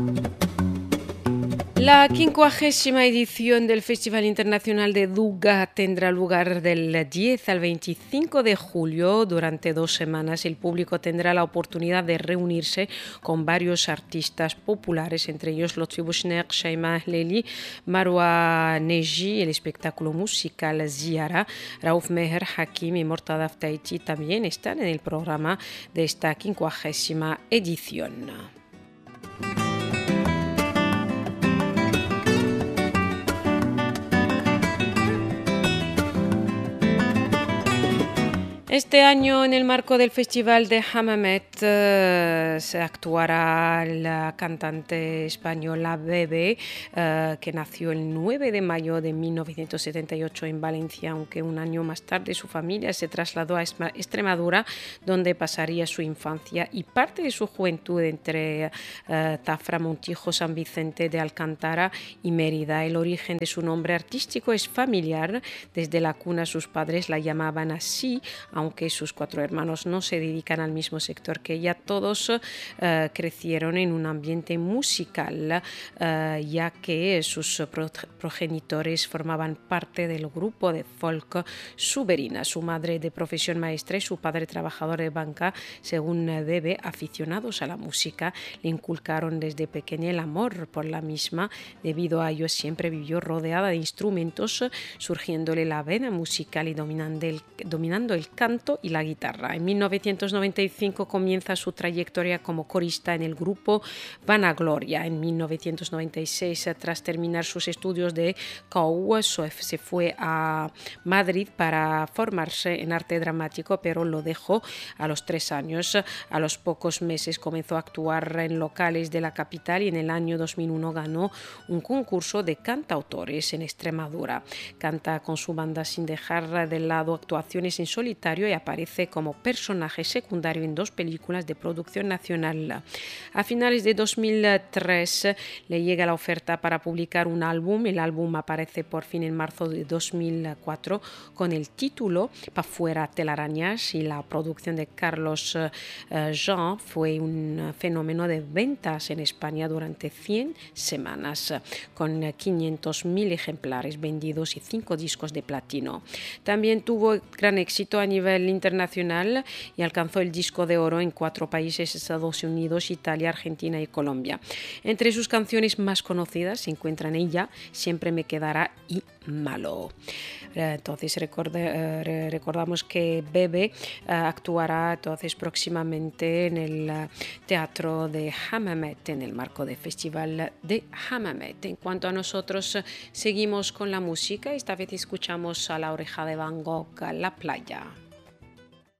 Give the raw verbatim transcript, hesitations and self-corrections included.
La quincuagésima edición del Festival Internacional de Duga tendrá lugar del diez al veinticinco de julio. Durante dos semanas el público tendrá la oportunidad de reunirse con varios artistas populares, entre ellos Lotfi Bouchner, Shaima Ahleli, Marwa Neji, el espectáculo musical Ziara, Raouf Meher Hakim y Mortada Aftaiti también están en el programa de esta quincuagésima edición. Este año, en el marco del Festival de Hammamet, eh, se actuará la cantante española Bebe, eh, que nació el nueve de mayo de mil novecientos setenta y ocho en Valencia, aunque un año más tarde su familia se trasladó a Extremadura, donde pasaría su infancia y parte de su juventud entre eh, Tafra, Montijo, San Vicente de Alcántara y Mérida. El origen de su nombre artístico es familiar. Desde la cuna sus padres la llamaban así, aunque sus cuatro hermanos no se dedican al mismo sector que ella. Todos uh, crecieron en un ambiente musical, uh, ya que sus pro- progenitores formaban parte del grupo de folk Suberina. Su madre de profesión maestra y su padre trabajador de banca, según Bebe, aficionados a la música, le inculcaron desde pequeña el amor por la misma. Debido a ello siempre vivió rodeada de instrumentos, surgiéndole la vena musical y dominando el, dominando el canto y la guitarra. En mil novecientos noventa y cinco comienza su trayectoria como corista en el grupo Vanagloria. En mil novecientos noventa y seis, tras terminar sus estudios de C A U, se fue a Madrid para formarse en arte dramático, pero lo dejó a los tres años. A los pocos meses comenzó a actuar en locales de la capital y en el año dos mil uno ganó un concurso de cantautores en Extremadura. Canta con su banda sin dejar de lado actuaciones en solitario y aparece como personaje secundario en dos películas de producción nacional. A finales de dos mil tres le llega la oferta para publicar un álbum. El álbum aparece por fin en marzo de dos mil cuatro con el título Pa' fuera telarañas, y la producción de Carlos uh, Jean fue un fenómeno de ventas en España durante cien semanas, con quinientos mil ejemplares vendidos y cinco discos de platino. También tuvo gran éxito a nivel internacional y alcanzó el disco de oro en cuatro países: Estados Unidos, Italia, Argentina y Colombia. Entre sus canciones más conocidas se encuentran Ella, Siempre me quedará y Malo. Entonces recorda, recordamos que Bebe actuará entonces próximamente en el Teatro de Hammamet en el marco del Festival de Hammamet. En cuanto a nosotros, seguimos con la música. Esta vez escuchamos a La Oreja de Van Gogh, La playa.